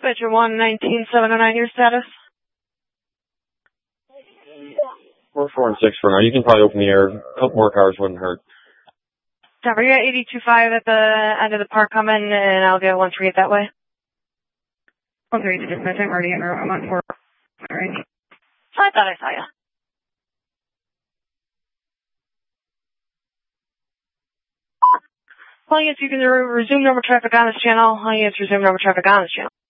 Dispatcher 119-709, your status? We're 4 and 6 for now. You can probably open the air. A couple more cars wouldn't hurt. Denver, you got 82.5 at the end of the park coming, and I'll get 138 that way. 138 to dispatch. I'm already in route. I'm on 4. All right. I thought I saw you. Well, yes, you can resume normal traffic on this channel. Resume normal traffic on this channel.